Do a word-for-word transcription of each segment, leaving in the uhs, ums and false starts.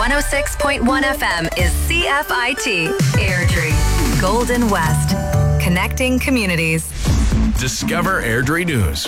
one oh six point one F M is C F I T, Airdrie, Golden West, connecting communities. Discover Airdrie News.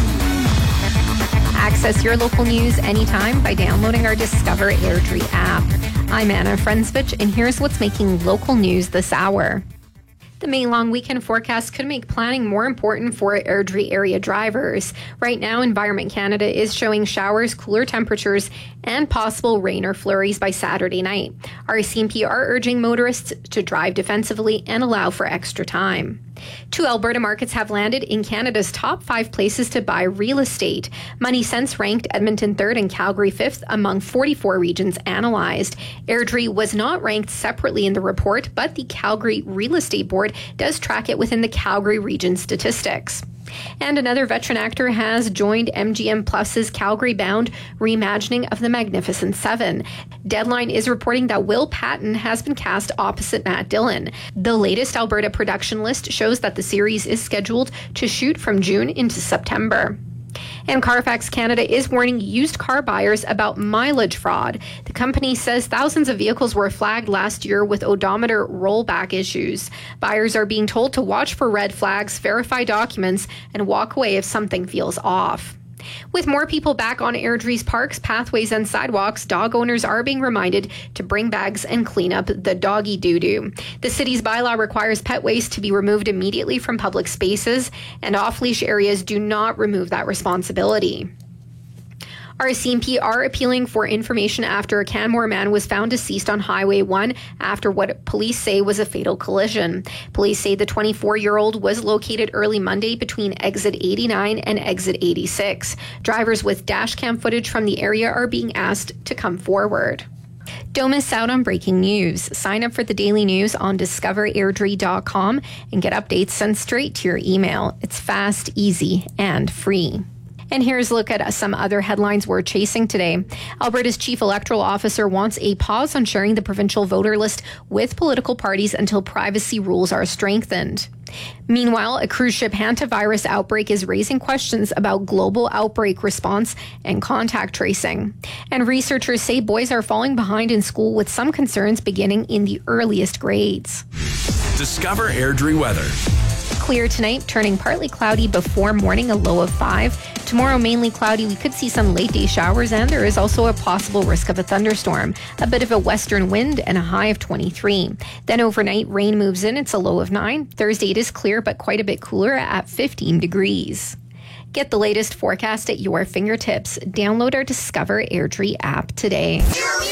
Access your local news anytime by downloading our Discover Airdrie app. I'm Anna Frensvich, and here's what's making local news this hour. The May long weekend forecast could make planning more important for Airdrie area drivers. Right now, Environment Canada is showing showers, cooler temperatures, and possible rain or flurries by Saturday night. R C M P are urging motorists to drive defensively and allow for extra time. Two Alberta markets have landed in Canada's top five places to buy real estate. Money Sense ranked Edmonton third and Calgary fifth among forty-four regions analyzed. Airdrie was not ranked separately in the report, but the Calgary Real Estate Board does track it within the Calgary region statistics. And another veteran actor has joined M G M Plus's Calgary-bound reimagining of The Magnificent Seven. Deadline is reporting that Will Patton has been cast opposite Matt Dillon. The latest Alberta production list shows that the series is scheduled to shoot from June into September. And Carfax Canada is warning used car buyers about mileage fraud. The company says thousands of vehicles were flagged last year with odometer rollback issues. Buyers are being told to watch for red flags, verify documents, and walk away if something feels off. With more people back on Airdrie's parks, pathways, and sidewalks, dog owners are being reminded to bring bags and clean up the doggy doo-doo. The city's bylaw requires pet waste to be removed immediately from public spaces, and off-leash areas do not remove that responsibility. R C M P are appealing for information after a Canmore man was found deceased on Highway one after what police say was a fatal collision. Police say the twenty-four-year-old was located early Monday between exit eighty-nine and exit eighty-six. Drivers with dash cam footage from the area are being asked to come forward. Don't miss out on breaking news. Sign up for the daily news on discover airdrie dot com and get updates sent straight to your email. It's fast, easy, and free. And here's a look at some other headlines we're chasing today. Alberta's chief electoral officer wants a pause on sharing the provincial voter list with political parties until privacy rules are strengthened. Meanwhile, a cruise ship hantavirus outbreak is raising questions about global outbreak response and contact tracing. And researchers say boys are falling behind in school with some concerns beginning in the earliest grades. Discover Airdrie weather. Clear tonight, turning partly cloudy before morning, a low of five. Tomorrow, mainly cloudy. We could see some late day showers, and there is also a possible risk of a thunderstorm. A bit of a western wind and a high of twenty-three. Then overnight, rain moves in. It's a low of nine. Thursday, it is clear, but quite a bit cooler at fifteen degrees. Get the latest forecast at your fingertips. Download our Discover Airdrie app today.